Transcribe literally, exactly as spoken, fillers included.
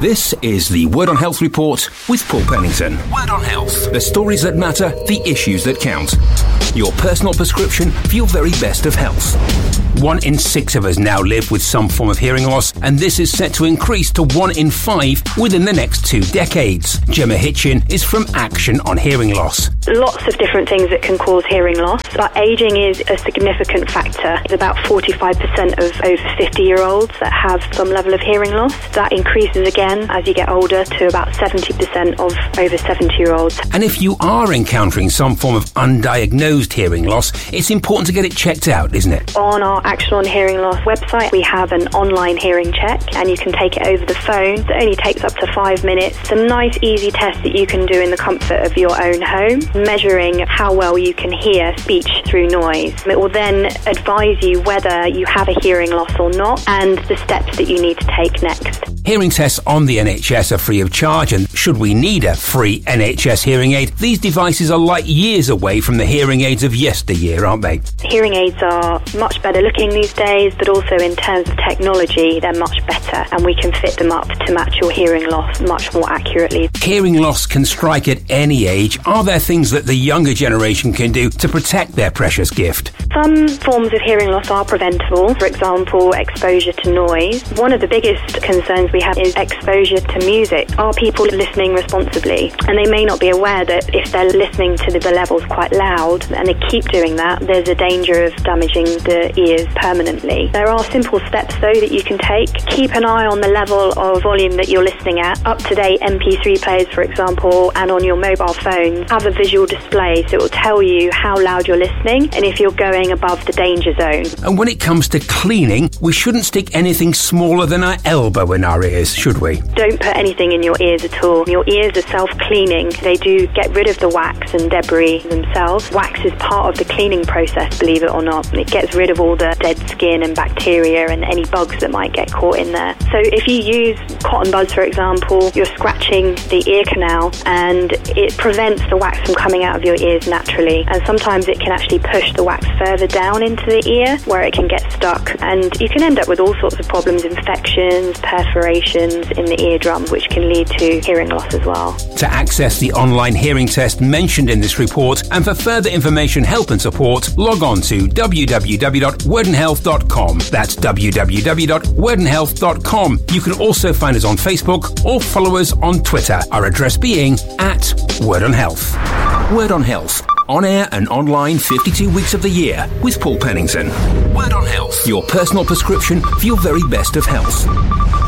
This is the Word on Health Report with Paul Pennington. Word on Health. The stories that matter, the issues that count. Your personal prescription for your very best of health. One in six of us now live with some form of hearing loss, and this is set to increase to one in five within the next two decades. Gemma Hitchin is from Action on Hearing Loss. Lots of different things that can cause hearing loss, but ageing is a significant factor. It's about forty-five percent of over fifty-year-olds that have some level of hearing loss. That increases again as you get older to about seventy percent of over seventy-year-olds. And if you are encountering some form of undiagnosed hearing loss, it's important to get it checked out, isn't it? On our Action on Hearing Loss website, we have an online hearing check, and you can take it over the phone. It only takes up to five minutes. Some nice, easy tests that you can do in the comfort of your own home, measuring how well you can hear speech through noise. It will then advise you whether you have a hearing loss or not, and the steps that you need to take next. Hearing tests on the N H S are free of charge, and should we need a free N H S hearing aid, these devices are light years away from the hearing aids of yesteryear, aren't they? Hearing aids are much better looking these days, but also in terms of technology, they're much better, and we can fit them up to match your hearing loss much more accurately. Hearing loss can strike at any age. Are there things that the younger generation can do to protect their precious gift? Some forms of hearing loss are preventable, for example, exposure to noise. One of the biggest concerns we have is exposure to music. Are people listening responsibly? And they may not be aware that if they're listening to the levels quite loud and they keep doing that, there's a danger of damaging the ears permanently. There are simple steps, though, that you can take. Keep an eye on the level of volume that you're listening at. Up-to-date M P three players, for example, and on your mobile phone, have a visual display, so it will tell you how loud you're listening and if you're going above the danger zone. And when it comes to cleaning, we shouldn't stick anything smaller than our elbow in our ears, should we? Don't put anything in your ears at all. Your ears are self-cleaning. They do get rid of the wax and debris themselves. Wax is part of the cleaning process, believe it or not. It gets rid of all the dead skin and bacteria and any bugs that might get caught in there. So if you use cotton buds, for example, you're scratching the ear canal, and it prevents the wax from coming out of your ears naturally. And sometimes it can actually push the wax further down into the ear where it can get stuck, and you can end up with all sorts of problems, infections, perforations in the eardrum, which can lead to hearing loss as well. To access the online hearing test mentioned in this report, and for further information, help and support, log on to w w w dot word and health dot com. That's w w w dot word and health dot com. You can also find us on Facebook or follow us on Twitter, our address being at Word on Health. Word on Health. On air and online fifty-two weeks of the year with Paul Pennington. Word on Health. Your personal prescription for your very best of health.